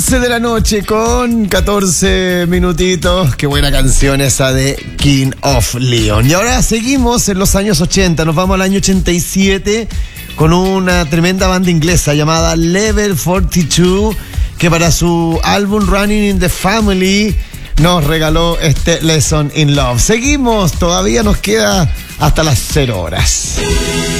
11 de la noche con 14 minutitos. Qué buena canción esa de King of Leon. Y ahora seguimos en los años 80. Nos vamos al año 87 con una tremenda banda inglesa llamada Level 42, que para su álbum Running in the Family nos regaló este Lesson in Love. Seguimos, todavía nos queda hasta las 0 horas.